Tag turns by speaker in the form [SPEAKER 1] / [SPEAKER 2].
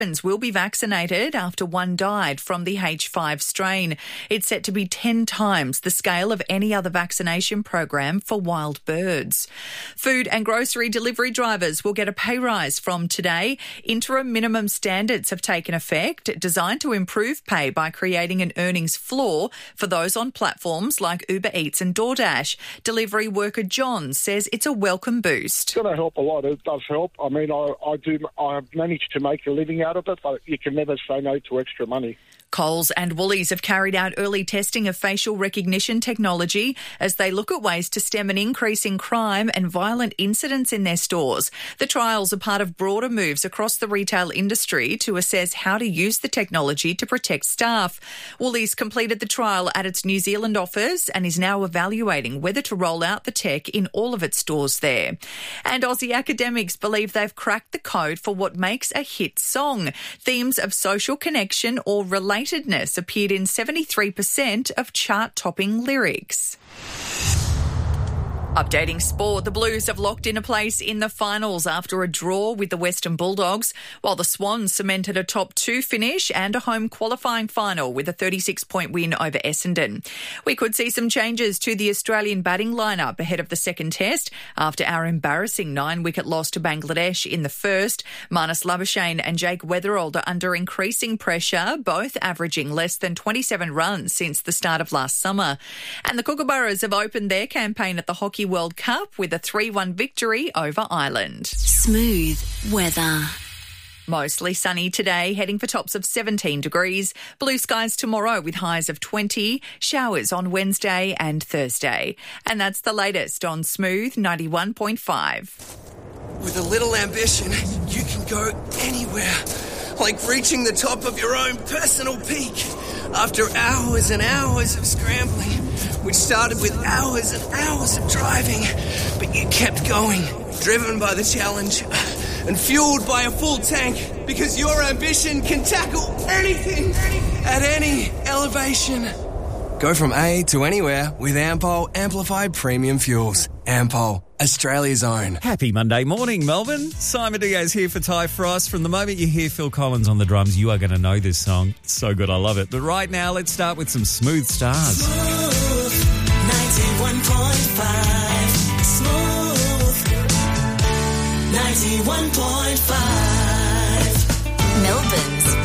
[SPEAKER 1] will be vaccinated after one died from the H5 strain. It's set to be 10 times the scale of any other vaccination program for wild birds. Food and grocery delivery drivers will get a pay rise from today. Interim minimum standards have taken effect, designed to improve pay by creating an earnings floor for those on platforms like Uber Eats and DoorDash. Delivery worker John says it's a welcome boost.
[SPEAKER 2] It's going to help a lot. It does help. I mean, I've managed to make a living out of it, but you can never say no to extra money.
[SPEAKER 1] Coles and Woolies have carried out early testing of facial recognition technology as they look at ways to stem an increase in crime and violent incidents in their stores. The trials are part of broader moves across the retail industry to assess how to use the technology to protect staff. Woolies completed the trial at its New Zealand office and is now evaluating whether to roll out the tech in all of its stores there. And Aussie academics believe they've cracked the code for what makes a hit song. Themes of social connection or relatedness appeared in 73% of chart-topping lyrics. Updating sport, the Blues have locked in a place in the finals after a draw with the Western Bulldogs, while the Swans cemented a top 2 finish and a home qualifying final with a 36-point win over Essendon. We could see some changes to the Australian batting lineup ahead of the second test after our embarrassing 9-wicket loss to Bangladesh in the first. Marnus Labuschagne and Jake Weatherald are under increasing pressure, both averaging less than 27 runs since the start of last summer. And the Kookaburras have opened their campaign at the Hockey World Cup with a 3-1 victory over Ireland.
[SPEAKER 3] Smooth weather.
[SPEAKER 1] Mostly sunny today, heading for tops of 17 degrees. Blue skies tomorrow with highs of 20. Showers on Wednesday and Thursday. And that's the latest on Smooth 91.5.
[SPEAKER 4] With a little ambition, you can go anywhere. Like reaching the top of your own personal peak. After hours and hours of scrambling, which started with hours and hours of driving, but you kept going, driven by the challenge and fueled by a full tank, because your ambition can tackle anything at any elevation. Go from A to anywhere with Ampol Amplified Premium Fuels. Ampol, Australia's own.
[SPEAKER 5] Happy Monday morning, Melbourne. Simon Diaz here for Ty Frost. From the moment you hear Phil Collins on the drums, you are going to know this song. It's so good, I love it. But right now, let's start with some Smooth Stars.
[SPEAKER 3] Smooth 91.5. Smooth 91.5. Melbourne's